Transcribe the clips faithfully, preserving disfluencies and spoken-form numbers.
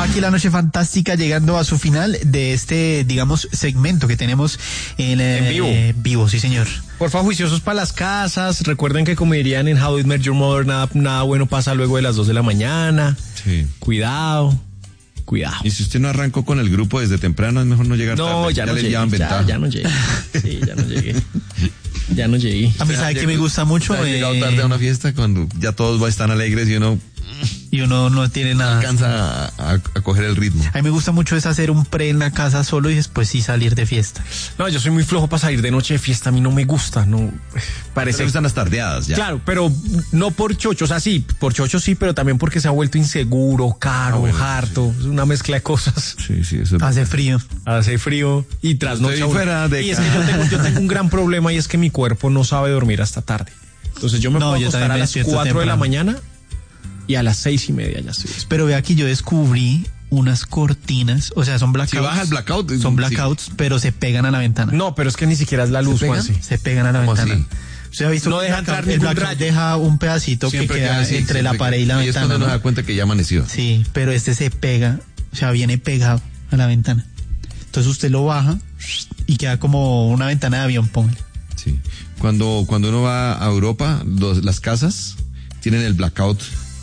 Aquí la noche fantástica llegando a su final de este, digamos, segmento que tenemos en, eh, en vivo. Eh, vivo, sí señor. Porfa, juiciosos para las casas. Recuerden que, como dirían en How I Met Your Mother, nada, nada bueno pasa luego de las dos de la mañana. Sí. Cuidado. Cuidado. Y si usted no arrancó con el grupo desde temprano, es mejor no llegar no, tarde. Ya, ya no le llegué. llevan ventaja. Ya, ya no llegué. Sí, ya no llegué. Ya no llegué. A mí, ¿sabe qué me gusta mucho? ¿Ha llegado Eh, tarde a una fiesta cuando ya todos están alegres y uno y uno no tiene nada. alcanza a, a, a coger el ritmo? A mí me gusta mucho es hacer un pre en la casa solo y después sí salir de fiesta. No, yo soy muy flojo para salir de noche de fiesta. A mí no me gusta, no. Parece que están las tardeadas ya. Claro, pero no por chocho, o sea, sí, por chocho sí, pero también porque se ha vuelto inseguro, caro, ah, bueno, harto, sí. Es una mezcla de cosas. Sí, sí, eso. Hace frío. Hace frío y trasnocha. Fuera de y es que yo tengo, yo tengo un gran problema y es que mi cuerpo no sabe dormir hasta tarde. Entonces yo me no, puedo yo acostar a las cuatro de la mañana y a las seis y media ya estoy. Pero ve aquí, yo descubrí unas cortinas, o sea, son blackouts. Si baja el blackout. Son blackouts, sí. Pero se pegan a la ventana. No, pero es que ni siquiera es la luz, ¿Se pegan? Juanse. Se pegan a la ventana. Así? ¿Usted ha visto no deja entrar el blackout deja un pedacito siempre que queda así, entre la pared y la y ventana? Y es cuando ¿no? nos da cuenta que ya amaneció. Sí, pero este se pega, o sea, viene pegado a la ventana. Entonces usted lo baja y queda como una ventana de avión, póngale. Sí. Cuando, cuando uno va a Europa, los, las casas tienen el blackout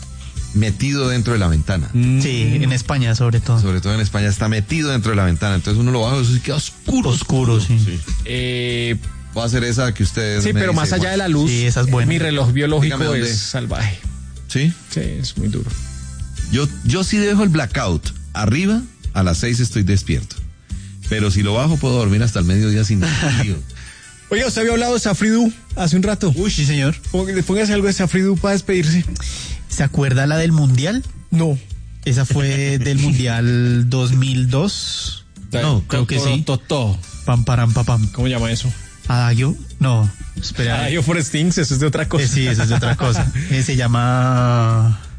metido dentro de la ventana. Sí, en España sobre todo. Sobre todo en España está metido dentro de la ventana. Entonces uno lo baja y queda oscuro. Oscuro, sí. sí. Eh, Va a ser esa que ustedes. Sí, pero más allá de la luz. Sí, esa es buena. Mi reloj biológico es salvaje. ¿Sí? Sí, es muy duro. Yo, yo sí dejo el blackout arriba, a las seis estoy despierto. Pero si lo bajo puedo dormir hasta el mediodía sin frío. Oiga, usted había hablado de Safridu hace un rato. Uy, sí, señor. Póngase algo de Safridu para despedirse. ¿Se acuerda la del Mundial? No. Esa fue del Mundial dos mil dos. No, creo que sí. Toto. Pam, param, pa, pam. ¿Cómo llama eso? Adagio. No, espera. Adagio for Stings, eso es de otra cosa. Eh, sí, eso es de otra cosa. Eh, se llama...